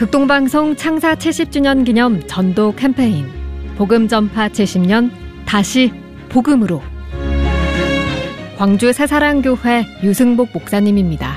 극동방송 창사 70주년 기념 전도 캠페인 복음 전파 70년 다시 복음으로. 광주 새사랑교회 유승복 목사님입니다.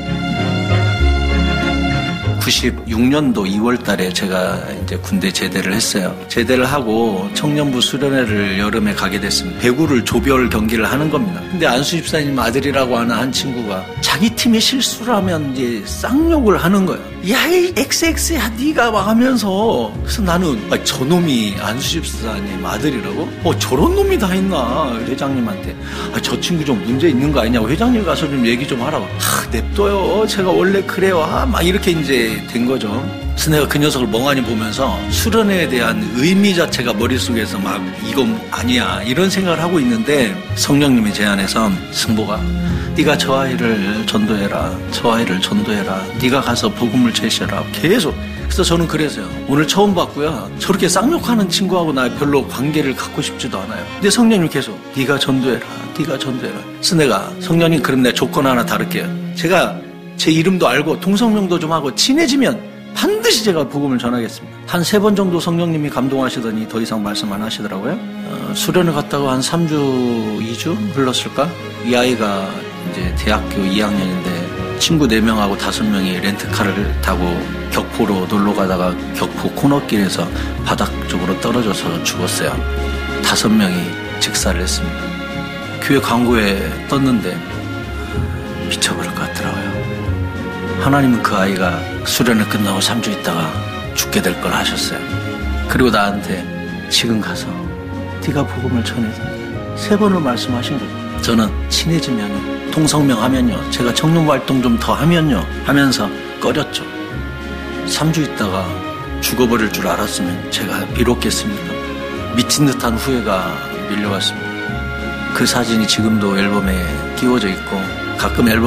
96년도 2월 달에 제가 이제 군대 제대를 했어요. 제대를 하고 청년부 수련회를 여름에 가게 됐습니다. 배구를 조별 경기를 하는 겁니다. 근데 안수 집사님 아들이라고 하는 한 친구가 자기 팀이 실수를 하면 이제 쌍욕을 하는 거예요. 야, 이 XX야 네가 막 하면서. 그래서 나는 저놈이 안수 집사님 아들이라고? 저런 놈이 다 있나 회장님한테. 저 친구 좀 문제 있는 거 아니냐고 회장님 가서 좀 얘기 좀 하라고. 냅둬요. 제가 원래 그래요. 막 이렇게 이제 된 거죠. 그래서 내가 그 녀석을 멍하니 보면서 수련회에 대한 의미 자체가 머릿속에서 막 이건 아니야 이런 생각을 하고 있는데 성령님이 제 안에서 승복아 네가 저 아이를 전도해라. 저 아이를 전도해라. 네가 가서 복음을 제시해라. 계속. 그래서 저는 그래서요. 오늘 처음 봤고요. 저렇게 쌍욕하는 친구하고 나 별로 관계를 갖고 싶지도 않아요. 근데 성령님 계속 네가 전도해라. 네가 전도해라. 그래서 내가 성령님 그럼 내가 조건 하나 다룰게요. 제가 제 이름도 알고 동성명도 좀 하고 친해지면 반드시 제가 복음을 전하겠습니다. 한 3번 정도 성령님이 감동하시더니 더 이상 말씀 안 하시더라고요. 수련을 갔다가 한 3주, 2주 흘렀을까? 이 아이가 이제 대학교 2학년인데 친구 4명하고 5명이 렌트카를 타고 격포로 놀러 가다가 격포 코너길에서 바닥 쪽으로 떨어져서 죽었어요. 5명이 직사를 했습니다. 교회 광고에 떴는데 미쳐버릴 것 같더라고요. 하나님은 그 아이가 수련을 끝나고 3주 있다가 죽게 될 걸 하셨어요. 그리고 나한테 지금 가서 네가 복음을 전해서 3번을 말씀하신 거죠. 저는 친해지면 동성명 하면요 제가 청년부 활동 좀 더 하면요 하면서 꺼렸죠. 3주 있다가 죽어버릴 줄 알았으면 제가 비롭겠습니까? 미친 듯한 후회가 밀려왔습니다. 그 사진이 지금도 앨범에 끼워져 있고 가끔 앨범